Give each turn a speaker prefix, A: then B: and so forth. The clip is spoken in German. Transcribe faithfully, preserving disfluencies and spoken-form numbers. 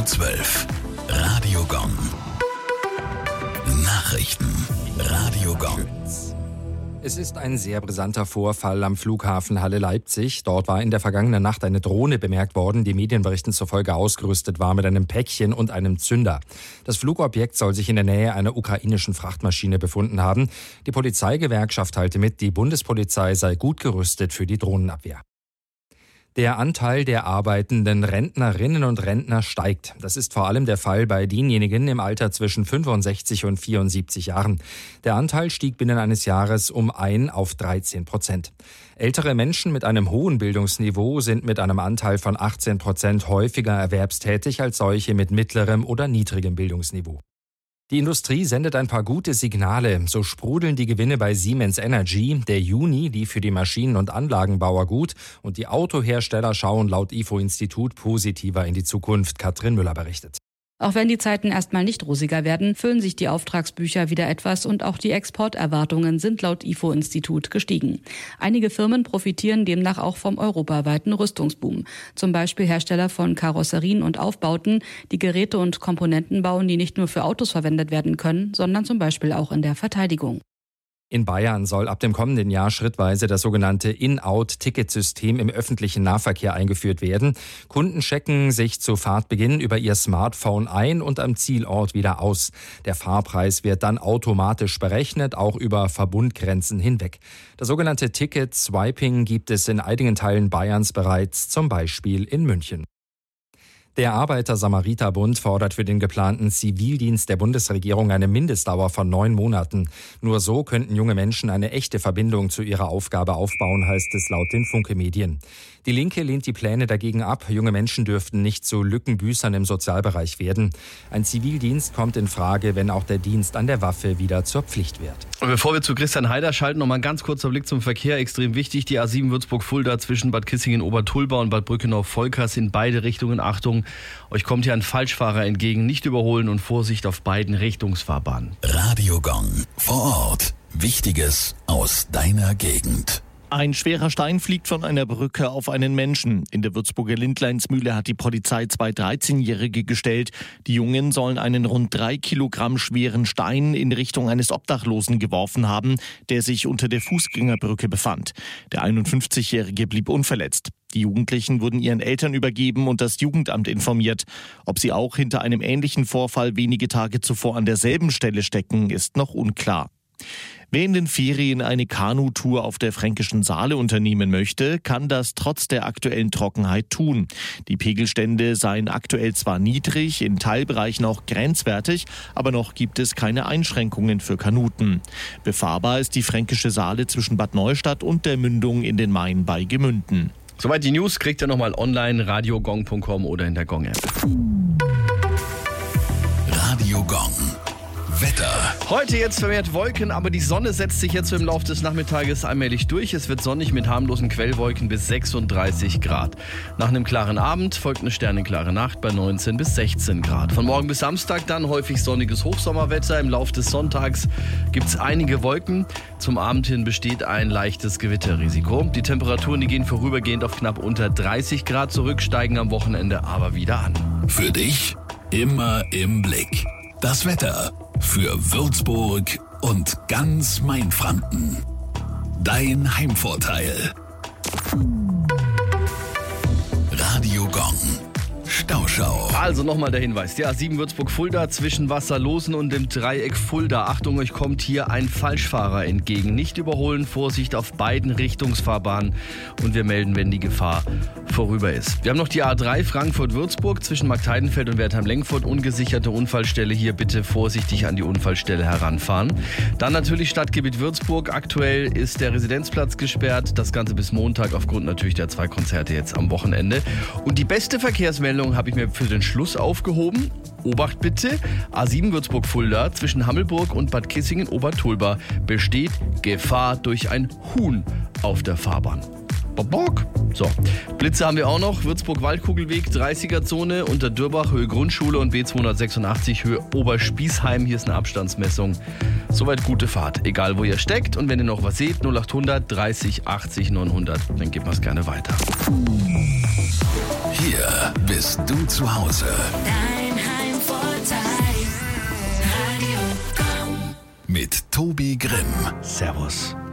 A: zwölf. Radio Gong. Nachrichten. Radio Gong.
B: Es ist ein sehr brisanter Vorfall am Flughafen Halle-Leipzig. Dort war in der vergangenen Nacht eine Drohne bemerkt worden, die Medienberichten zufolge ausgerüstet war mit einem Päckchen und einem Zünder. Das Flugobjekt soll sich in der Nähe einer ukrainischen Frachtmaschine befunden haben. Die Polizeigewerkschaft teilte mit, die Bundespolizei sei gut gerüstet für die Drohnenabwehr. Der Anteil der arbeitenden Rentnerinnen und Rentner steigt. Das ist vor allem der Fall bei denjenigen im Alter zwischen fünfundsechzig und vierundsiebzig Jahren. Der Anteil stieg binnen eines Jahres um ein auf dreizehn Prozent. Ältere Menschen mit einem hohen Bildungsniveau sind mit einem Anteil von achtzehn Prozent häufiger erwerbstätig als solche mit mittlerem oder niedrigem Bildungsniveau. Die Industrie sendet ein paar gute Signale. So sprudeln die Gewinne bei Siemens Energy. Der Juni lief für die Maschinen- und Anlagenbauer gut und die Autohersteller schauen laut I F O-Institut positiver in die Zukunft. Katrin Müller berichtet.
C: Auch wenn die Zeiten erstmal nicht rosiger werden, füllen sich die Auftragsbücher wieder etwas und auch die Exporterwartungen sind laut I F O-Institut gestiegen. Einige Firmen profitieren demnach auch vom europaweiten Rüstungsboom. Zum Beispiel Hersteller von Karosserien und Aufbauten, die Geräte und Komponenten bauen, die nicht nur für Autos verwendet werden können, sondern zum Beispiel auch in der Verteidigung.
B: In Bayern soll ab dem kommenden Jahr schrittweise das sogenannte In-Out-Ticketsystem im öffentlichen Nahverkehr eingeführt werden. Kunden checken sich zu Fahrtbeginn über ihr Smartphone ein und am Zielort wieder aus. Der Fahrpreis wird dann automatisch berechnet, auch über Verbundgrenzen hinweg. Das sogenannte Ticket-Swiping gibt es in einigen Teilen Bayerns bereits, zum Beispiel in München. Der Arbeiter-Samariter-Bund fordert für den geplanten Zivildienst der Bundesregierung eine Mindestdauer von neun Monaten. Nur so könnten junge Menschen eine echte Verbindung zu ihrer Aufgabe aufbauen, heißt es laut den Funke-Medien. Die Linke lehnt die Pläne dagegen ab. Junge Menschen dürften nicht zu Lückenbüßern im Sozialbereich werden. Ein Zivildienst kommt in Frage, wenn auch der Dienst an der Waffe wieder zur Pflicht wird.
D: Und bevor wir zu Christian Heider schalten, noch mal ein ganz kurzer Blick zum Verkehr. Extrem wichtig, die A sieben Würzburg-Fulda zwischen Bad Kissingen-Obertulba und Bad Brückenau-Volkers in beide Richtungen. Achtung, euch kommt hier ein Falschfahrer entgegen. Nicht überholen und Vorsicht auf beiden Richtungsfahrbahnen.
A: Radio Gong. Vor Ort. Wichtiges aus deiner Gegend.
E: Ein schwerer Stein fliegt von einer Brücke auf einen Menschen. In der Würzburger Lindleinsmühle hat die Polizei zwei dreizehnjährige gestellt. Die Jungen sollen einen rund drei Kilogramm schweren Stein in Richtung eines Obdachlosen geworfen haben, der sich unter der Fußgängerbrücke befand. Der einundfünfzigjährige blieb unverletzt. Die Jugendlichen wurden ihren Eltern übergeben und das Jugendamt informiert. Ob sie auch hinter einem ähnlichen Vorfall wenige Tage zuvor an derselben Stelle stecken, ist noch unklar. Wer in den Ferien eine Kanutour auf der Fränkischen Saale unternehmen möchte, kann das trotz der aktuellen Trockenheit tun. Die Pegelstände seien aktuell zwar niedrig, in Teilbereichen auch grenzwertig, aber noch gibt es keine Einschränkungen für Kanuten. Befahrbar ist die Fränkische Saale zwischen Bad Neustadt und der Mündung in den Main bei Gemünden.
D: Soweit die News, kriegt ihr nochmal online, radiogong punkt com oder in der Gong-App.
A: Radio Gong. Wetter.
D: Heute jetzt vermehrt Wolken, aber die Sonne setzt sich jetzt im Laufe des Nachmittages allmählich durch. Es wird sonnig mit harmlosen Quellwolken bis sechsunddreißig Grad. Nach einem klaren Abend folgt eine sternenklare Nacht bei neunzehn bis sechzehn Grad. Von morgen bis Samstag dann häufig sonniges Hochsommerwetter. Im Laufe des Sonntags gibt es einige Wolken. Zum Abend hin besteht ein leichtes Gewitterrisiko. Die Temperaturen, die gehen vorübergehend auf knapp unter dreißig Grad zurück, steigen am Wochenende aber wieder an.
A: Für dich immer im Blick. Das Wetter für Würzburg und ganz Mainfranken. Dein Heimvorteil. Radio Gong. Stauschau.
D: Also nochmal der Hinweis. Die A sieben Würzburg-Fulda zwischen Wasserlosen und dem Dreieck Fulda. Achtung, euch kommt hier ein Falschfahrer entgegen. Nicht überholen, Vorsicht auf beiden Richtungsfahrbahnen. Und wir melden, wenn die Gefahr vorüber ist. Wir haben noch die A drei Frankfurt-Würzburg zwischen Marktheidenfeld und Wertheim-Lengfurt. Ungesicherte Unfallstelle. Hier bitte vorsichtig an die Unfallstelle heranfahren. Dann natürlich Stadtgebiet Würzburg. Aktuell ist der Residenzplatz gesperrt. Das Ganze bis Montag aufgrund natürlich der zwei Konzerte jetzt am Wochenende. Und die beste Verkehrsmeldung habe ich mir für den Schluss aufgehoben. Obacht bitte, A sieben Würzburg-Fulda zwischen Hammelburg und Bad Kissingen-Obertulba besteht Gefahr durch ein Huhn auf der Fahrbahn. Bock. So, Blitze haben wir auch noch. Würzburg-Waldkugelweg, dreißiger-Zone unter Dürbach, Höhe Grundschule und B zweihundertsechsundachtzig, Höhe Oberspießheim. Hier ist eine Abstandsmessung. Soweit gute Fahrt, egal wo ihr steckt. Und wenn ihr noch was seht, null achthundert dreißig achtzig neunhundert, dann gebt es gerne weiter.
A: Hier bist du zu Hause.
F: Dein
A: Mit Tobi Grimm.
D: Servus.